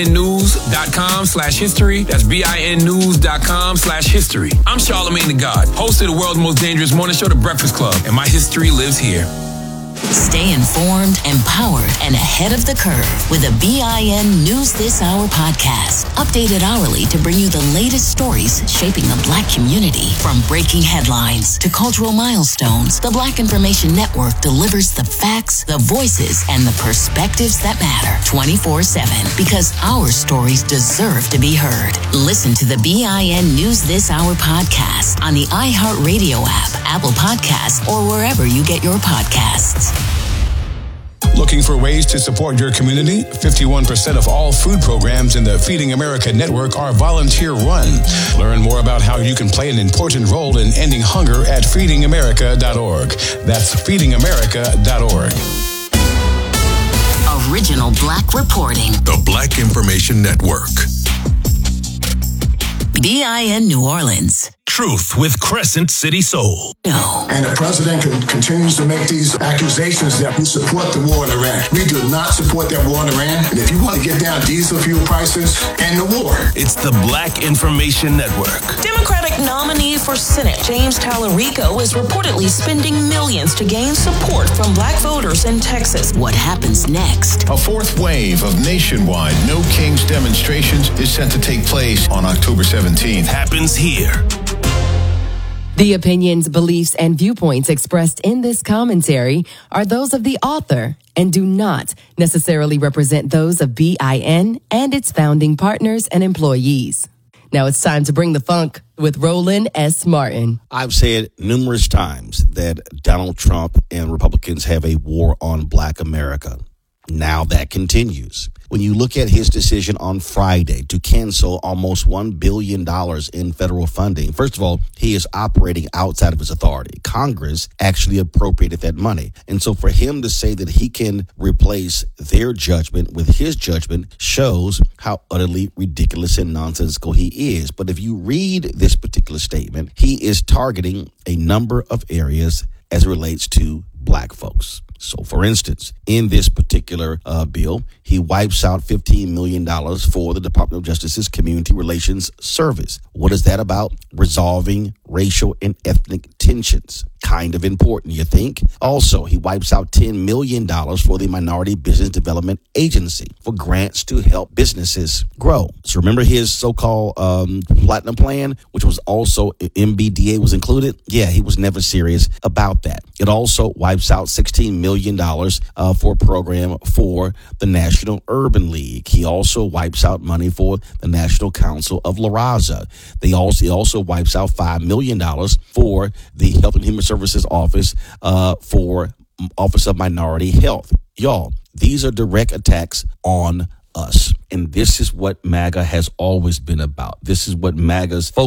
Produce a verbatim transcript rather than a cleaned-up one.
News.com slash history. That's B-I-N-News.com slash history. I'm Charlamagne the God, host of the world's most dangerous morning show, The Breakfast Club, and my history lives here. Stay informed, empowered, and ahead of the curve with a B I N News This Hour podcast. Updated hourly to bring you the latest stories shaping the Black community. From breaking headlines to cultural milestones, the Black Information Network delivers the facts, the voices, and the perspectives that matter twenty-four seven, because our stories deserve to be heard. Listen to the B I N News This Hour podcast on the iHeartRadio app, Apple Podcasts, or wherever you get your podcasts. Looking for ways to support your community? fifty-one percent of all food programs in the Feeding America network are volunteer run. Learn more about how you can play an important role in ending hunger at feeding america dot org. That's feeding america dot org. Original Black reporting. The Black Information Network. B I N New Orleans. Truth with Crescent City Soul. No. And the president con- continues to make these accusations that we support the war in Iran. We do not support that war in Iran. And if you want to get down diesel fuel prices and the war. It's the Black Information Network. Democratic nominee for Senate James Tallarico is reportedly spending millions to gain support from Black voters in Texas. What happens next? A fourth wave of nationwide No Kings demonstrations is set to take place on October seventeenth. Happens here. The opinions, beliefs, and viewpoints expressed in this commentary are those of the author and do not necessarily represent those of B I N and its founding partners and employees. Now it's time to bring the funk with Roland S. Martin. I've said numerous times that Donald Trump and Republicans have a war on Black America. Now that continues. When you look at his decision on Friday to cancel almost one billion dollars in federal funding, first of all, he is operating outside of his authority. Congress actually appropriated that money. And so for him to say that he can replace their judgment with his judgment shows how utterly ridiculous and nonsensical he is. But if you read this particular statement, he is targeting a number of areas as it relates to Black folks. So, for instance, in this particular uh, bill, he wipes out fifteen million dollars for the Department of Justice's Community Relations Service. What is that about? Resolving racial and ethnic tensions. Kind of important, you think? Also, he wipes out ten million dollars for the Minority Business Development Agency for grants to help businesses grow. So remember his so-called um, Platinum Plan, which was also M B D A was included? Yeah, he was never serious about that. It also wipes out sixteen million dollars uh, for a program for the National Urban League. He also wipes out money for the National Council of La Raza. They also, he also wipes out five million dollars for the Health and Human Services Office uh, for Office of Minority Health. Y'all, these are direct attacks on us. And this is what MAGA has always been about. This is what MAGA's focus